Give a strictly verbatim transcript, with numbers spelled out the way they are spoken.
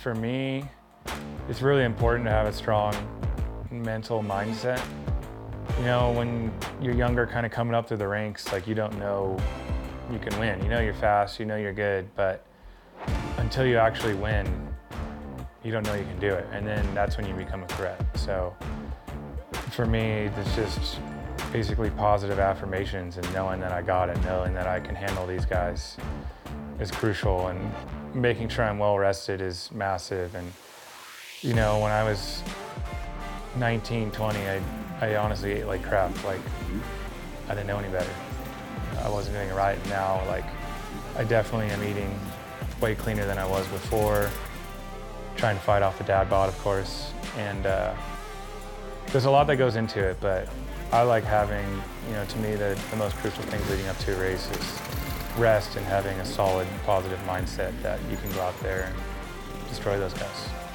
For me, it's really important to have a strong mental mindset. You know, when you're younger, kind of coming up through the ranks, like you don't know you can win. You know you're fast, you know you're good, but until you actually win, you don't know you can do it. And then that's when you become a threat. So for me, it's just basically positive affirmations and knowing that I got it, knowing that I can handle these guys is crucial, and making sure I'm well rested is massive. And you know, when I was nineteen, twenty, I, I honestly ate like crap. Like, I didn't know any better. I wasn't doing it right. Now, like, I definitely am eating way cleaner than I was before, trying to fight off the dad bod, of course. And uh, there's a lot that goes into it, but I like having, you know, to me, the, the most crucial things leading up to a race is rest and having a solid, positive mindset that you can go out there and destroy those guys.